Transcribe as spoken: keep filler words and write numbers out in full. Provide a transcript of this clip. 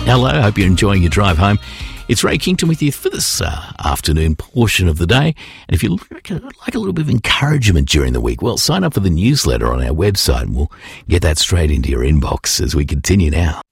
Hello, hope you're enjoying your drive home. It's Ray Kington with you for this uh, afternoon portion of the day. And if you like a, like a little bit of encouragement during the week, well, sign up for the newsletter on our website and we'll get that straight into your inbox as we continue now.